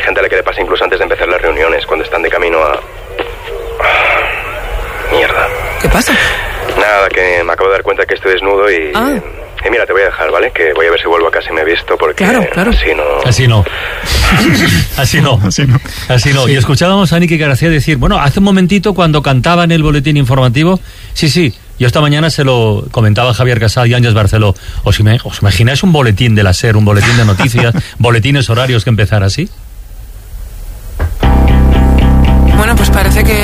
gente a la que le pasa incluso antes de empezar las reuniones, cuando están de camino a... Mierda. ¿Qué pasa? Nada, que me acabo de dar cuenta que estoy desnudo y mira, te voy a dejar, ¿vale? Que voy a ver si vuelvo a casa y me he visto, porque claro. Así no. Y escuchábamos a Niki García decir, bueno, hace un momentito cuando cantaba en el boletín informativo, sí, yo esta mañana se lo comentaba Javier Casal y Ángeles Barceló, ¿os imagináis un boletín de la SER, un boletín de noticias, boletines horarios que empezara así? Bueno, pues parece que